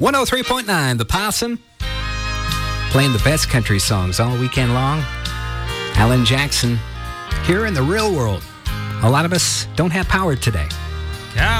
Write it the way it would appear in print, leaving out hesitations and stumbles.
103.9, The Possum. Playing the best country songs all weekend long. Alan Jackson, here in the real world. A lot of us don't have power today.